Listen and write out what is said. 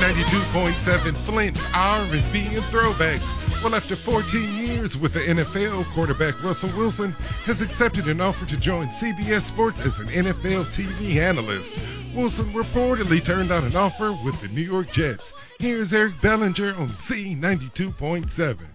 92.7 Flint's R&B and throwbacks. Well, after 14 years with the NFL, quarterback Russell Wilson has accepted an offer to join CBS Sports as an NFL TV analyst. Wilson reportedly turned down an offer with the New York Jets. Here's Eric Bellinger on C92.7.